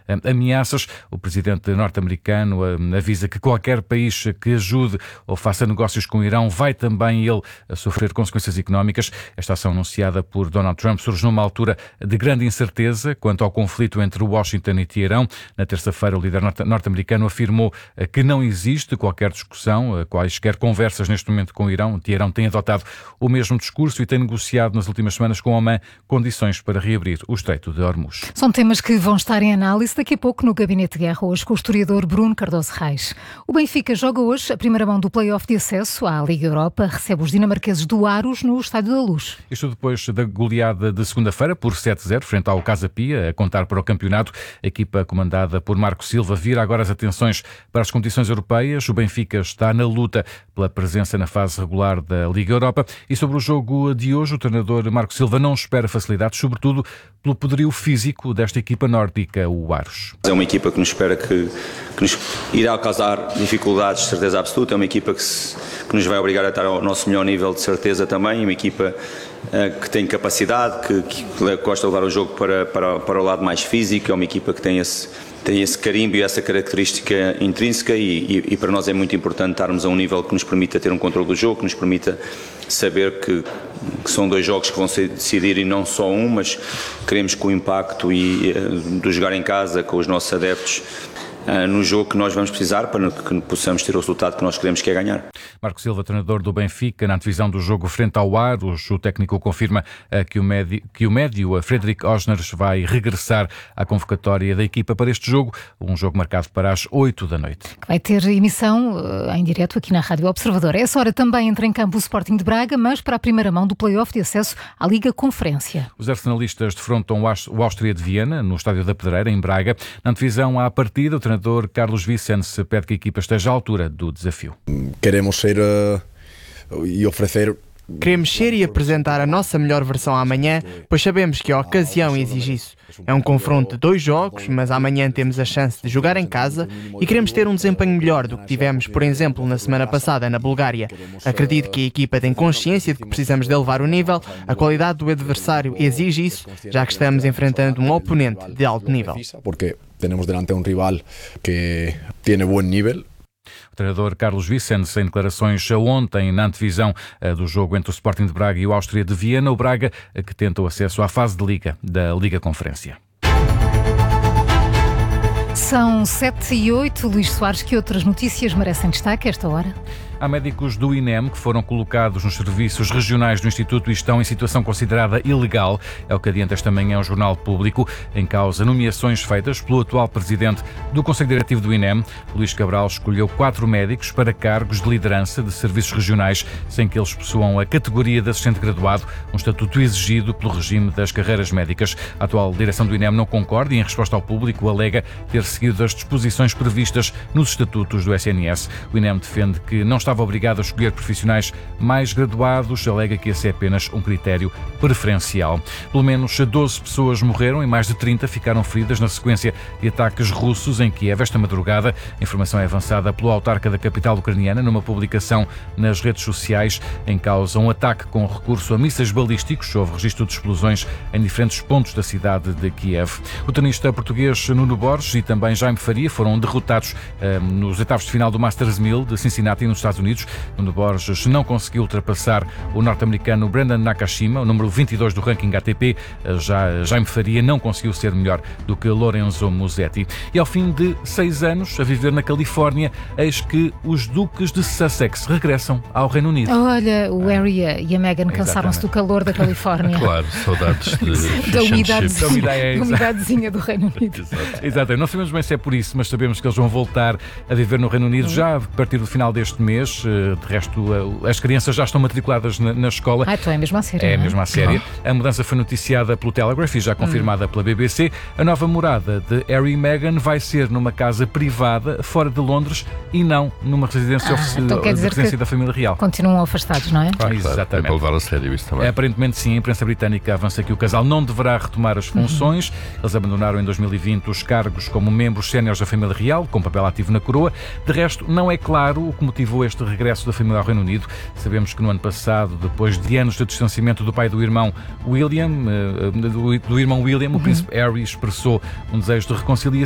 ameaças. O presidente norte-americano avisa que qualquer país que ajude ou faça negócios com o Irão vai também ele sofrer consequências económicas. Esta ação anunciada por Donald Trump surge numa altura de grande incerteza quanto ao conflito entre Washington e Teherão. Na terça-feira, o líder norte-americano afirmou que não existe qualquer discussão, quaisquer conversas neste momento com o Irão. Teherão tem adotado o mesmo discurso e tem negociado nas últimas semanas com Omã condições para reabrir o Estreito de Hormuz. São temas que vão estar em análise daqui a pouco no Gabinete de Guerra, hoje com o historiador Bruno Cardoso Reis. O Benfica joga hoje a primeira mão do play-off de acesso à Liga Europa, recebe os dinamarqueses do Aros no Estádio da Luz. Isto depois da goleada de segunda-feira por 7-0 frente ao Casa Pia, a contar para o campeonato. A equipa comandada por Marco Silva vira agora as atenções para as competições europeias. O Benfica está na luta pela presença na fase regular da Liga Europa. E sobre o jogo de hoje, o treinador Marco Silva não espera facilidades, sobretudo pelo poderio físico desta equipa nórdica, o Aros. É uma equipa que nos espera que nos irá causar dificuldades, de certeza absoluta. É uma equipa que nos vai obrigar a estar ao nosso melhor nível, de certeza também. É uma equipa que tem capacidade, que gosta de levar o jogo para o lado mais físico. É uma equipa que tem esse carimbo e essa característica intrínseca e para nós é muito importante estarmos a um nível que nos permita ter um controle do jogo, que nos permita saber que são dois jogos que vão se decidir e não só um, mas queremos que o impacto do jogar em casa com os nossos adeptos no jogo que nós vamos precisar para que possamos ter o resultado que nós queremos, que é ganhar. Marco Silva, treinador do Benfica, na antevisão do jogo frente ao Aros, o técnico confirma que o médio Fredrik Osners vai regressar à convocatória da equipa para este jogo, um jogo marcado para as 8 da noite. Vai ter emissão em direto aqui na Rádio Observador. A essa hora também entra em campo o Sporting de Braga, mas para a primeira mão do play-off de acesso à Liga Conferência. Os arsenalistas defrontam o Áustria de Viena, no Estádio da Pedreira, em Braga. Na antevisão à partida, o treinador Carlos Vicens pede que a equipa esteja à altura do desafio. Queremos ser e oferecer. Queremos ser e apresentar a nossa melhor versão amanhã, pois sabemos que a ocasião exige isso. É um confronto de 2 jogos, mas amanhã temos a chance de jogar em casa e queremos ter um desempenho melhor do que tivemos, por exemplo, na semana passada na Bulgária. Acredito que a equipa tem consciência de que precisamos de elevar o nível, a qualidade do adversário exige isso, já que estamos enfrentando um oponente de alto nível. Porque temos delante um rival que tem bom nível. O treinador Carlos Vicens, em declarações ontem na antevisão do jogo entre o Sporting de Braga e o Áustria de Viena, o Braga que tenta o acesso à fase de Liga da Liga Conferência. São 7h08, Luís Soares, que outras notícias merecem destaque a esta hora? Há médicos do INEM que foram colocados nos serviços regionais do Instituto e estão em situação considerada ilegal. É o que adianta esta manhã o Jornal Público. Em causa, nomeações feitas pelo atual presidente do Conselho Diretivo do INEM. Luís Cabral escolheu 4 médicos para cargos de liderança de serviços regionais, sem que eles possuam a categoria de assistente graduado, um estatuto exigido pelo regime das carreiras médicas. A atual direção do INEM não concorda e, em resposta ao público, alega ter seguido as disposições previstas nos estatutos do SNS. O INEM defende que não estava obrigado a escolher profissionais mais graduados, alega que esse é apenas um critério preferencial. Pelo menos 12 pessoas morreram e mais de 30 ficaram feridas na sequência de ataques russos em Kiev esta madrugada. A informação é avançada pelo autarca da capital ucraniana numa publicação nas redes sociais. Em causa um ataque com recurso a mísseis balísticos. Houve registro de explosões em diferentes pontos da cidade de Kiev. O tenista português Nuno Borges e também Jaime Faria foram derrotados nos oitavos de final do Masters 1000 de Cincinnati, nos Estados Unidos. Nuno Borges não conseguiu ultrapassar o norte-americano Brandon Nakashima, o número 22 do ranking ATP. Já Jaime Faria não conseguiu ser melhor do que Lorenzo Musetti. E ao fim de 6 anos a viver na Califórnia, eis que os duques de Sussex regressam ao Reino Unido. Olha, o Harry e a Meghan cansaram-se do calor da Califórnia. Claro, saudades da umidadezinha do Reino Unido. Exato. Não sabemos bem se é por isso, mas sabemos que eles vão voltar a viver no Reino Unido já a partir do final deste mês. De resto, as crianças já estão matriculadas na escola. Então é mesmo a sério. É mesmo a sério. A mudança foi noticiada pelo Telegraph e já confirmada pela BBC. A nova morada de Harry e Meghan vai ser numa casa privada fora de Londres e não numa residência então quer dizer da família real. Continuam afastados, não é? Exatamente. É para levar a sério isso também. Aparentemente sim, a imprensa britânica avança que o casal não deverá retomar as funções. Eles abandonaram em 2020 os cargos como membros séniores da família real, com papel ativo na coroa. De resto, não é claro o que motivou este regresso da família ao Reino Unido. Sabemos que no ano passado, depois de anos de distanciamento do pai do irmão William, o príncipe Harry expressou um desejo de reconciliação